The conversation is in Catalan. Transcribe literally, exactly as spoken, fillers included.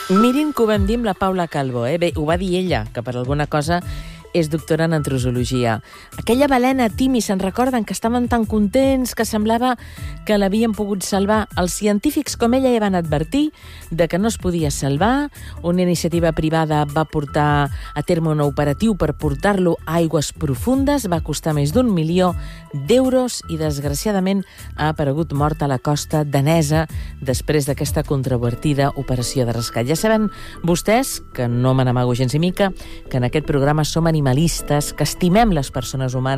Mirin que ho vam dir amb la Paula Calvo, eh? Bé, ho va dir ella, que per alguna cosa és doctora en antrozologia. Aquella balena Timi, se'n recorden que estaven tan contents que semblava que l'havien pogut salvar. Els científics com ella ja van advertir de que no es podia salvar. Una iniciativa privada va portar a terme un operatiu per portar-lo a aigües profundes. Va costar més d'un milió d'euros i, desgraciadament, ha aparegut mort a la costa danesa després d'aquesta controvertida operació de rescat. Ja saben vostès, que no me n'amago gens ni mica, que en aquest programa som animalistes, que estimem les persones humanes,